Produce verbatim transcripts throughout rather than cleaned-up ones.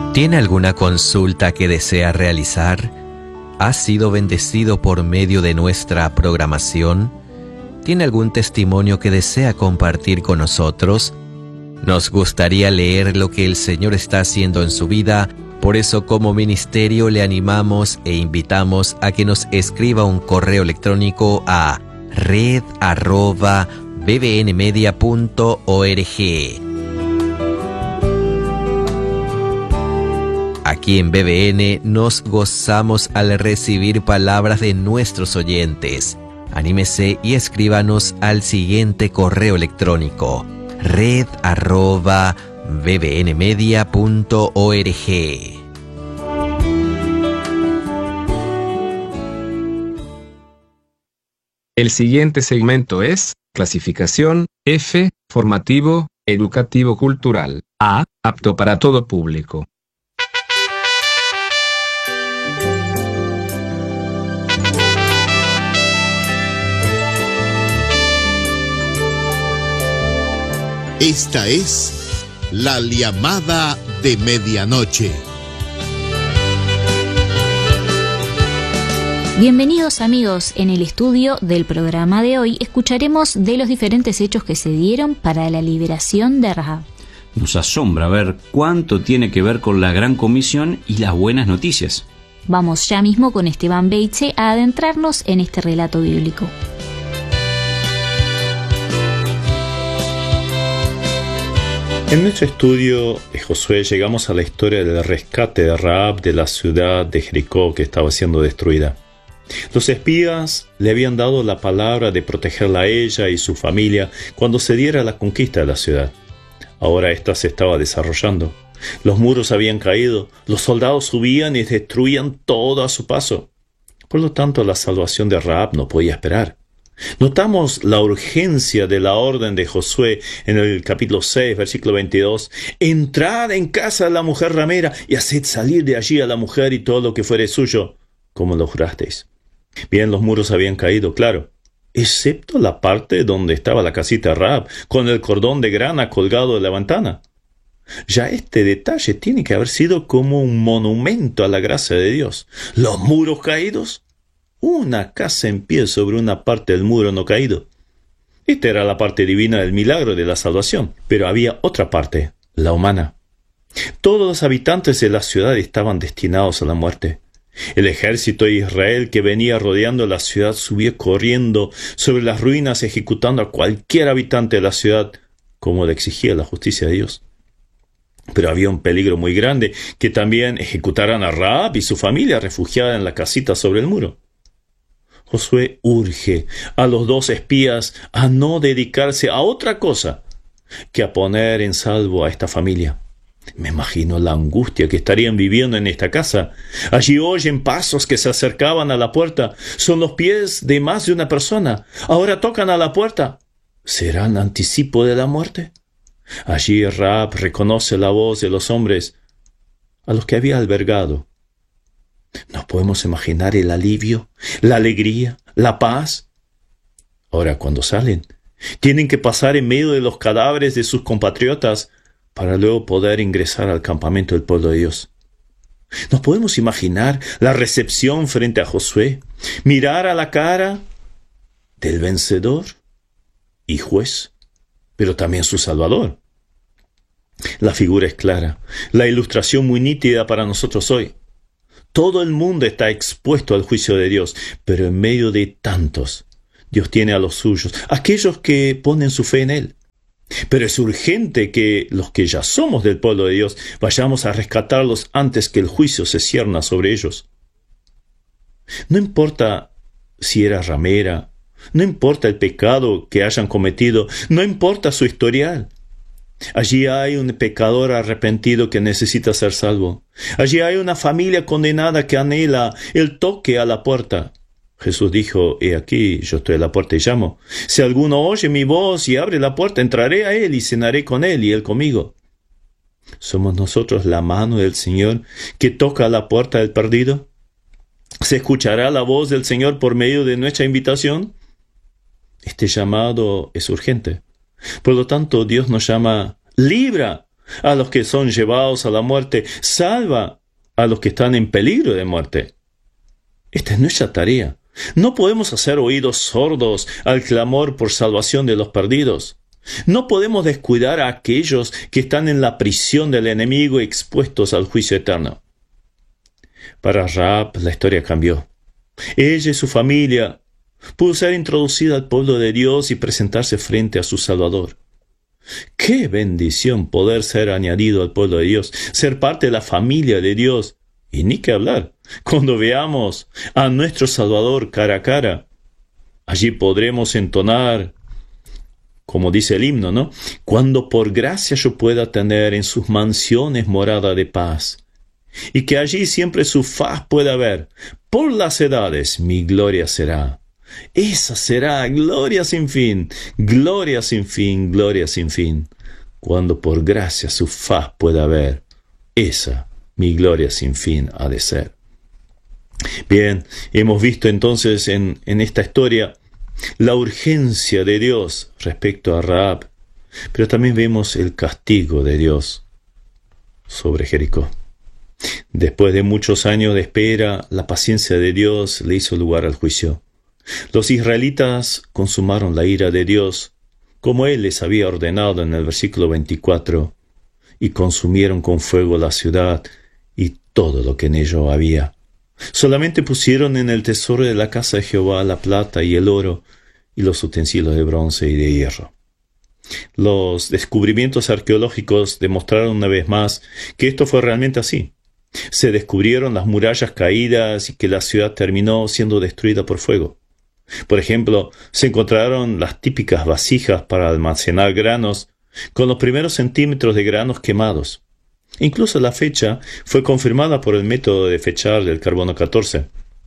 ¿Tiene alguna consulta que desea realizar? ¿Ha sido bendecido por medio de nuestra programación? ¿Tiene algún testimonio que desea compartir con nosotros? Nos gustaría leer lo que el Señor está haciendo en su vida. Por eso, como ministerio, le animamos e invitamos a que nos escriba un correo electrónico a red arroba b b n media punto org. Aquí en B B N nos gozamos al recibir palabras de nuestros oyentes. Anímese y escríbanos al siguiente correo electrónico: red arroba b b n media punto org. El siguiente segmento es clasificación F, formativo, educativo cultural. A, apto para todo público. Esta es la llamada de medianoche. Bienvenidos amigos, en el estudio del programa de hoy escucharemos de los diferentes hechos que se dieron para la liberación de Rahab. Nos asombra ver cuánto tiene que ver con la Gran Comisión y las buenas noticias. Vamos ya mismo con Esteban Beitze a adentrarnos en este relato bíblico. En nuestro estudio de Josué llegamos a la historia del rescate de Rahab de la ciudad de Jericó que estaba siendo destruida. Los espías le habían dado la palabra de protegerla a ella y su familia cuando se diera la conquista de la ciudad. Ahora ésta se estaba desarrollando. Los muros habían caído, los soldados subían y destruían todo a su paso. Por lo tanto, la salvación de Rahab no podía esperar. Notamos la urgencia de la orden de Josué en el capítulo seis, versículo veintidós. Entrad en casa de la mujer ramera y haced salir de allí a la mujer y todo lo que fuere suyo, como lo jurasteis. Bien, los muros habían caído, claro, excepto la parte donde estaba la casita de Rahab, con el cordón de grana colgado de la ventana. Ya este detalle tiene que haber sido como un monumento a la gracia de Dios. Los muros caídos. Una casa en pie sobre una parte del muro no caído. Esta era la parte divina del milagro de la salvación. Pero había otra parte, la humana. Todos los habitantes de la ciudad estaban destinados a la muerte. El ejército de Israel que venía rodeando la ciudad subía corriendo sobre las ruinas, ejecutando a cualquier habitante de la ciudad, como le exigía la justicia de Dios. Pero había un peligro muy grande, que también ejecutaran a Rahab y su familia refugiada en la casita sobre el muro. Josué urge a los dos espías a no dedicarse a otra cosa que a poner en salvo a esta familia. Me imagino la angustia que estarían viviendo en esta casa. Allí oyen pasos que se acercaban a la puerta. Son los pies de más de una persona. Ahora tocan a la puerta. ¿Serán anticipo de la muerte? Allí Rahab reconoce la voz de los hombres a los que había albergado. ¿Nos podemos imaginar el alivio, la alegría, la paz? Ahora, cuando salen, tienen que pasar en medio de los cadáveres de sus compatriotas para luego poder ingresar al campamento del pueblo de Dios. ¿Nos podemos imaginar la recepción frente a Josué? Mirar a la cara del vencedor y juez, pero también su Salvador. La figura es clara, la ilustración muy nítida para nosotros hoy. Todo el mundo está expuesto al juicio de Dios, pero en medio de tantos, Dios tiene a los suyos, aquellos que ponen su fe en Él. Pero es urgente que los que ya somos del pueblo de Dios vayamos a rescatarlos antes que el juicio se cierna sobre ellos. No importa si era ramera, no importa el pecado que hayan cometido, no importa su historial. Allí hay un pecador arrepentido que necesita ser salvo. Allí hay una familia condenada que anhela el toque a la puerta. Jesús dijo, he aquí, yo estoy a la puerta y llamo. Si alguno oye mi voz y abre la puerta, entraré a él y cenaré con él y él conmigo. ¿Somos nosotros la mano del Señor que toca a la puerta del perdido? ¿Se escuchará la voz del Señor por medio de nuestra invitación? Este llamado es urgente. Por lo tanto, Dios nos llama, libra, a los que son llevados a la muerte, salva a los que están en peligro de muerte. Esta es nuestra tarea. No podemos hacer oídos sordos al clamor por salvación de los perdidos. No podemos descuidar a aquellos que están en la prisión del enemigo expuestos al juicio eterno. Para Rahab la historia cambió. Ella y su familia pudo ser introducida al pueblo de Dios y presentarse frente a su Salvador. ¡Qué bendición poder ser añadido al pueblo de Dios, ser parte de la familia de Dios! Y ni que hablar, cuando veamos a nuestro Salvador cara a cara, allí podremos entonar, como dice el himno, ¿no? Cuando por gracia yo pueda tener en sus mansiones morada de paz, y que allí siempre su faz pueda ver, por las edades mi gloria será. Esa será gloria sin fin, gloria sin fin, gloria sin fin. Cuando por gracia su faz pueda ver, esa mi gloria sin fin ha de ser. Bien, hemos visto entonces en, en esta historia la urgencia de Dios respecto a Rahab, pero también vemos el castigo de Dios sobre Jericó. Después de muchos años de espera, la paciencia de Dios le hizo lugar al juicio. Los israelitas consumaron la ira de Dios, como Él les había ordenado en el versículo veinticuatro, y consumieron con fuego la ciudad y todo lo que en ello había. Solamente pusieron en el tesoro de la casa de Jehová la plata y el oro, y los utensilios de bronce y de hierro. Los descubrimientos arqueológicos demostraron una vez más que esto fue realmente así. Se descubrieron las murallas caídas y que la ciudad terminó siendo destruida por fuego. Por ejemplo, se encontraron las típicas vasijas para almacenar granos, con los primeros centímetros de granos quemados. Incluso la fecha fue confirmada por el método de fechar del carbono catorce.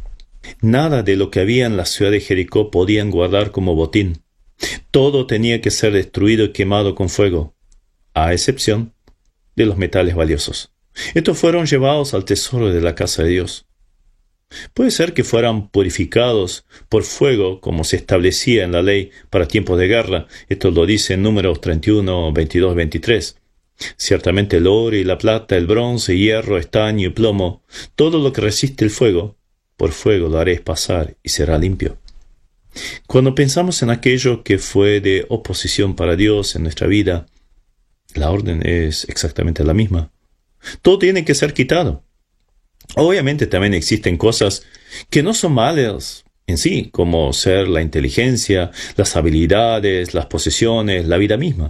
Nada de lo que había en la ciudad de Jericó podían guardar como botín. Todo tenía que ser destruido y quemado con fuego, a excepción de los metales valiosos. Estos fueron llevados al tesoro de la casa de Dios. Puede ser que fueran purificados por fuego, como se establecía en la ley para tiempos de guerra. Esto lo dice en Números treinta y uno, veintidós, veintitrés. Ciertamente el oro y la plata, el bronce, hierro, estaño y plomo, todo lo que resiste el fuego, por fuego lo haréis pasar y será limpio. Cuando pensamos en aquello que fue de oposición para Dios en nuestra vida, la orden es exactamente la misma. Todo tiene que ser quitado. Obviamente también existen cosas que no son malas en sí, como ser la inteligencia, las habilidades, las posesiones, la vida misma.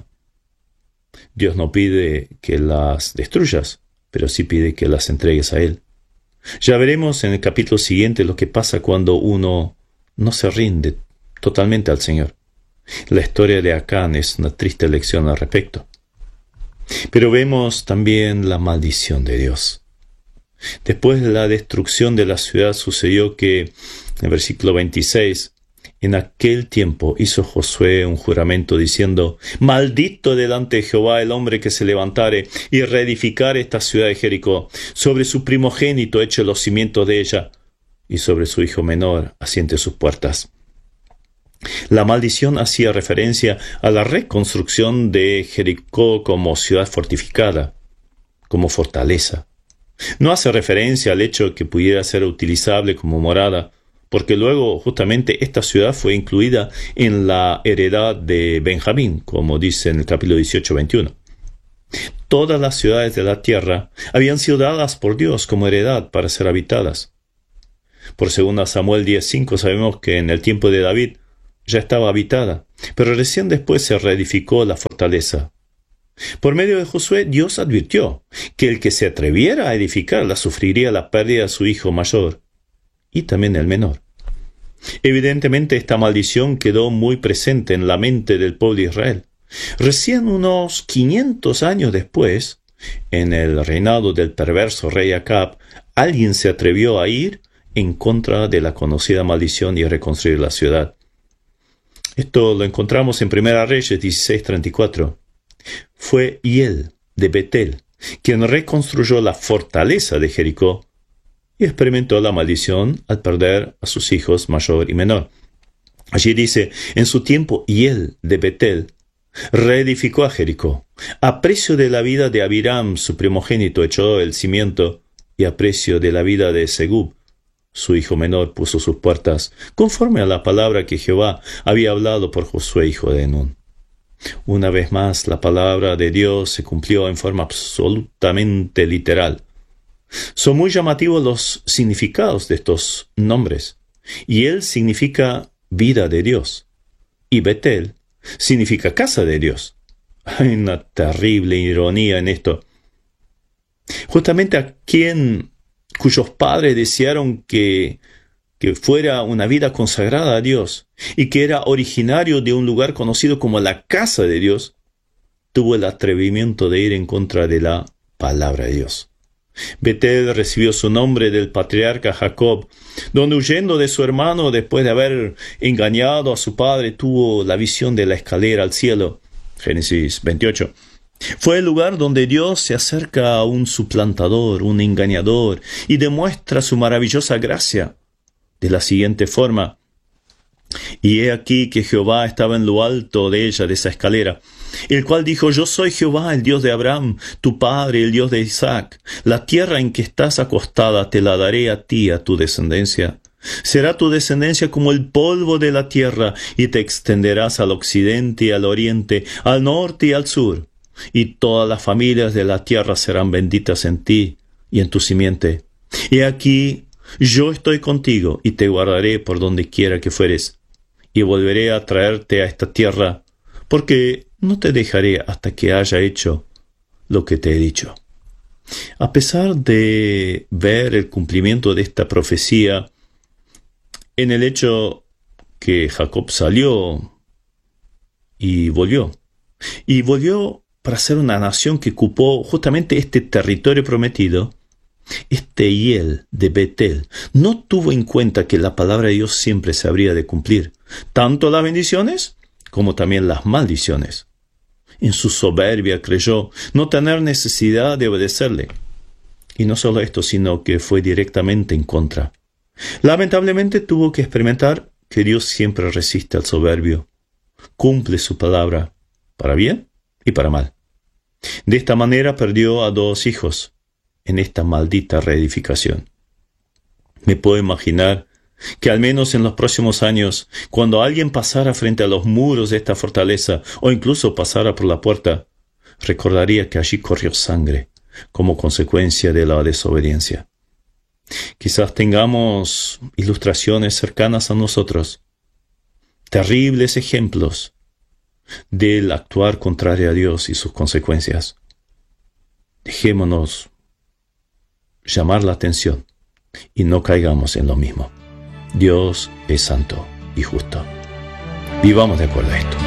Dios no pide que las destruyas, pero sí pide que las entregues a Él. Ya veremos en el capítulo siguiente lo que pasa cuando uno no se rinde totalmente al Señor. La historia de Acán es una triste lección al respecto. Pero vemos también la maldición de Dios. Después de la destrucción de la ciudad sucedió que, en el versículo veintiséis, en aquel tiempo hizo Josué un juramento diciendo: maldito delante de Jehová el hombre que se levantare y reedificare esta ciudad de Jericó, sobre su primogénito eche los cimientos de ella, y sobre su hijo menor asiente sus puertas. La maldición hacía referencia a la reconstrucción de Jericó como ciudad fortificada, como fortaleza. No hace referencia al hecho de que pudiera ser utilizable como morada, porque luego justamente esta ciudad fue incluida en la heredad de Benjamín, como dice en el capítulo dieciocho, veintiuno. Todas las ciudades de la tierra habían sido dadas por Dios como heredad para ser habitadas. Por segunda Samuel diez cinco sabemos que en el tiempo de David ya estaba habitada, pero recién después se reedificó la fortaleza. Por medio de Josué, Dios advirtió que el que se atreviera a edificarla sufriría la pérdida de su hijo mayor y también el menor. Evidentemente, esta maldición quedó muy presente en la mente del pueblo de Israel. Recién unos quinientos años después, en el reinado del perverso rey Acab, alguien se atrevió a ir en contra de la conocida maldición y reconstruir la ciudad. Esto lo encontramos en Primera Reyes dieciséis, treinta y cuatro. Fue Hiel de Betel quien reconstruyó la fortaleza de Jericó y experimentó la maldición al perder a sus hijos mayor y menor. Allí dice: en su tiempo Hiel de Betel reedificó a Jericó. A precio de la vida de Abiram, su primogénito, echó el cimiento, y a precio de la vida de Segub, su hijo menor, puso sus puertas, conforme a la palabra que Jehová había hablado por Josué, hijo de Nun. Una vez más, la palabra de Dios se cumplió en forma absolutamente literal. Son muy llamativos los significados de estos nombres. Y él significa vida de Dios. Y Betel significa casa de Dios. Hay una terrible ironía en esto. Justamente a quien cuyos padres desearon que, que fuera una vida consagrada a Dios y que era originario de un lugar conocido como la casa de Dios, tuvo el atrevimiento de ir en contra de la palabra de Dios. Betel recibió su nombre del patriarca Jacob, donde huyendo de su hermano después de haber engañado a su padre, tuvo la visión de la escalera al cielo. Génesis veintiocho. Fue el lugar donde Dios se acerca a un suplantador, un engañador, y demuestra su maravillosa gracia de la siguiente forma. Y he aquí que Jehová estaba en lo alto de ella, de esa escalera, el cual dijo: yo soy Jehová, el Dios de Abraham, tu padre, el Dios de Isaac. La tierra en que estás acostada te la daré a ti, a tu descendencia. Será tu descendencia como el polvo de la tierra, y te extenderás al occidente y al oriente, al norte y al sur. Y todas las familias de la tierra serán benditas en ti y en tu simiente. Y aquí yo estoy contigo, y te guardaré por donde quiera que fueres, y volveré a traerte a esta tierra, porque no te dejaré hasta que haya hecho lo que te he dicho. A pesar de ver el cumplimiento de esta profecía en el hecho que Jacob salió y volvió, y volvió para ser una nación que ocupó justamente este territorio prometido, este Hiel de Betel no tuvo en cuenta que la palabra de Dios siempre se habría de cumplir, tanto las bendiciones como también las maldiciones. En su soberbia creyó no tener necesidad de obedecerle. Y no solo esto, sino que fue directamente en contra. Lamentablemente tuvo que experimentar que Dios siempre resiste al soberbio. Cumple su palabra, para bien y para mal. De esta manera perdió a dos hijos en esta maldita reedificación. Me puedo imaginar que al menos en los próximos años, cuando alguien pasara frente a los muros de esta fortaleza, o incluso pasara por la puerta, recordaría que allí corrió sangre como consecuencia de la desobediencia. Quizás tengamos ilustraciones cercanas a nosotros, terribles ejemplos del actuar contrario a Dios y sus consecuencias. Dejémonos llamar la atención y no caigamos en lo mismo. Dios es santo y justo. Vivamos de acuerdo a esto.